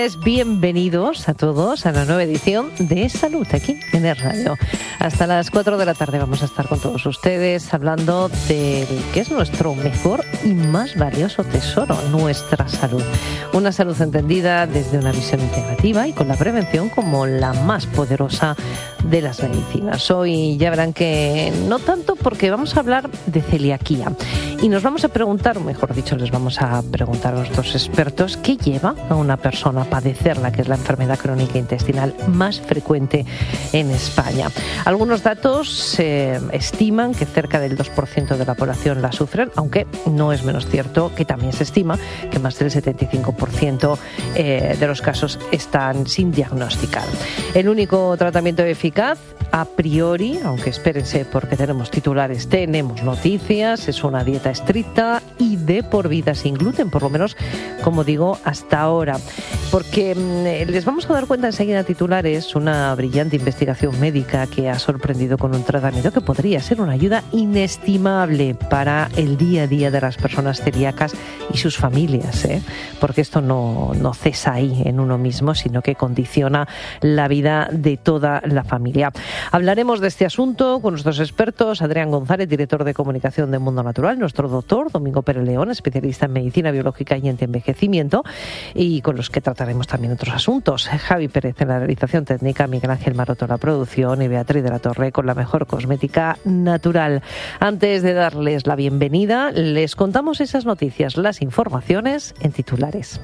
Bienvenidos a todos a la nueva edición de Salud aquí en el Radio. Hasta las 4 de la tarde vamos a estar con todos ustedes hablando de qué es nuestro mejor y más valioso tesoro, nuestra salud. Una salud entendida desde una visión integrativa y con la prevención como la más poderosa de las medicinas. Hoy ya verán que no tanto, porque vamos a hablar de celiaquía y nos vamos a preguntar, o mejor dicho, les vamos a preguntar a nuestros expertos qué lleva a una persona a padecerla, que es la enfermedad crónica intestinal más frecuente en España. Algunos datos estiman que cerca del 2% de la población la sufren, aunque no es menos cierto que también se estima que más del 75% de los casos están sin diagnosticar. El único tratamiento eficaz, a priori, aunque espérense porque tenemos titulares, tenemos noticias, es una dieta estricta y de por vida sin gluten, por lo menos, como digo, hasta ahora. Porque les vamos a dar cuenta enseguida, titulares, una brillante investigación médica que ha sorprendido con un tratamiento que podría ser una ayuda inestimable para el día a día de las personas celíacas y sus familias, porque esto no cesa ahí en uno mismo, sino que condiciona la vida de toda la familia. Hablaremos de este asunto con nuestros expertos: Adrián González, director de comunicación de Mundo Natural, nuestro doctor Domingo Pérez León, especialista en medicina biológica y antienvejecimiento, y con los que trataremos también otros asuntos: Javi Pérez en la realización técnica, Miguel Ángel Maroto en la producción y Beatriz de la Torre con la mejor cosmética natural. Antes de darles la bienvenida, les contamos esas noticias, las informaciones en titulares.